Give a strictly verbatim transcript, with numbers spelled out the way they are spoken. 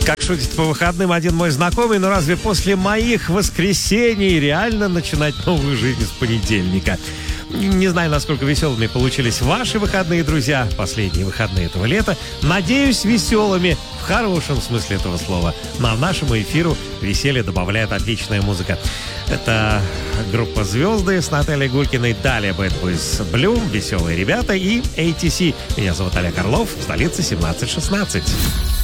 Как шутит по выходным один мой знакомый, но разве после моих воскресений реально начинать новую жизнь с понедельника? Не знаю, насколько веселыми получились ваши выходные, друзья, последние выходные этого лета. Надеюсь, веселыми в хорошем смысле этого слова. Ну а нашему эфиру веселье добавляет отличная музыка. Это группа «Звезды» с Натальей Гулькиной, далее Bad Boys Blue, «Веселые ребята» и эй ти си. Меня зовут Олег Орлов, в столице семнадцать шестнадцать.